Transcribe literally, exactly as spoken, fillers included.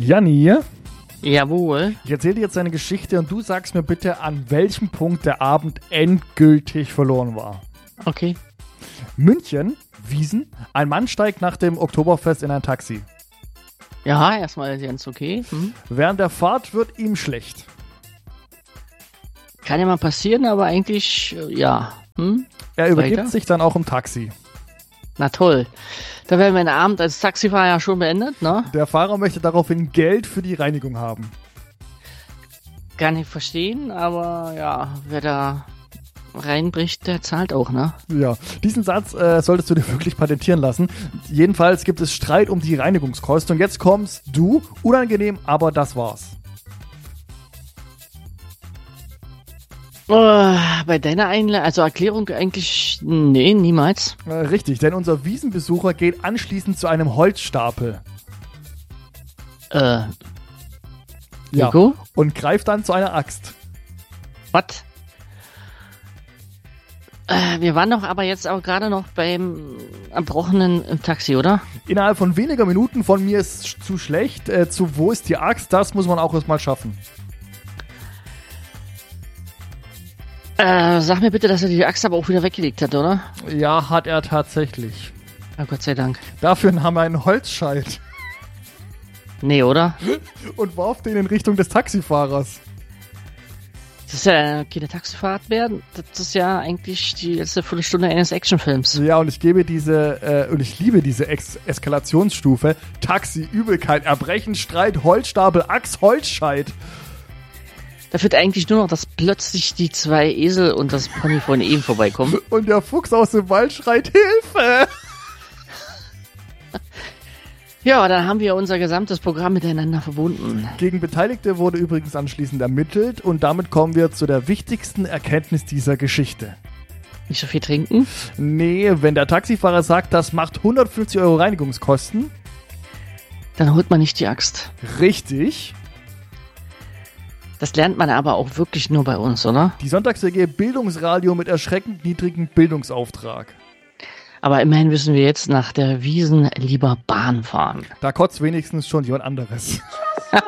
Janni, Jawohl. ich erzähle dir jetzt eine Geschichte und du sagst mir bitte, an welchem Punkt der Abend endgültig verloren war. Okay. München, Wiesn, ein Mann steigt nach dem Oktoberfest in ein Taxi. Ja, erstmal ganz okay. Hm. Während der Fahrt wird ihm schlecht. Kann ja mal passieren, aber eigentlich, äh, ja. Hm? Er übergibt Weiter? sich dann auch im Taxi. Na toll. Da wäre mein Abend als Taxifahrer ja schon beendet, ne? Der Fahrer möchte daraufhin Geld für die Reinigung haben. Kann ich verstehen, aber ja, wer da reinbricht, der zahlt auch, ne? Ja, diesen Satz äh, solltest du dir wirklich patentieren lassen. Jedenfalls gibt es Streit um die Reinigungskosten und jetzt kommst du. Unangenehm, aber das war's. Oh, bei deiner Einladung, also Erklärung eigentlich, nee, niemals. Äh, richtig, denn unser Wiesenbesucher geht anschließend zu einem Holzstapel. Äh, Ja. Nico? Und greift dann zu einer Axt. Was? Äh, wir waren doch aber jetzt auch gerade noch beim Erbrochenen im Taxi, oder? Innerhalb von weniger Minuten von mir ist sch- zu schlecht, äh, zu wo ist die Axt, das muss man auch erstmal schaffen. Äh, sag mir bitte, dass er die Axt aber auch wieder weggelegt hat, oder? Ja, hat er tatsächlich. Na Gott sei Dank. Dafür nahm er einen Holzscheit Nee, oder? und warf den in Richtung des Taxifahrers. Das ist ja keine Taxifahrt mehr. Das ist ja eigentlich die letzte Viertelstunde eines Actionfilms. Ja, und ich gebe diese, äh, und ich liebe diese Ex- Eskalationsstufe. Taxi, Übelkeit, Erbrechen, Streit, Holzstapel, Axt, Holzscheit. Da führt eigentlich nur noch, dass plötzlich die zwei Esel und das Pony von eben vorbeikommen. Und der Fuchs aus dem Wald schreit Hilfe! Ja, dann haben wir unser gesamtes Programm miteinander verbunden. Gegen Beteiligte wurde übrigens anschließend ermittelt und damit kommen wir zu der wichtigsten Erkenntnis dieser Geschichte. Nicht so viel trinken. Nee, wenn der Taxifahrer sagt, das macht hundertfünfzig Euro Reinigungskosten, Dann holt man nicht die Axt. richtig. Das lernt man aber auch wirklich nur bei uns, oder? Die Sonntags-W G Bildungsradio mit erschreckend niedrigem Bildungsauftrag. Aber immerhin müssen wir jetzt nach der Wiesn lieber Bahn fahren. Da kotzt wenigstens schon jemand anderes.